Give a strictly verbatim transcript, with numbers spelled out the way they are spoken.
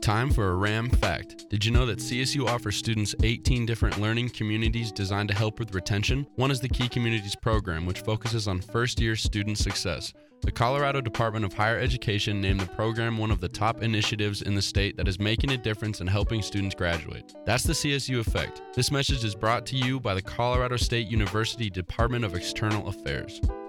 Time for a RAM fact. Did you know that C S U offers students eighteen different learning communities designed to help with retention? One is the Key Communities program, which focuses on first-year student success. The Colorado Department of Higher Education named the program one of the top initiatives in the state that is making a difference in helping students graduate. That's the C S U Effect. This message is brought to you by the Colorado State University Department of External Affairs.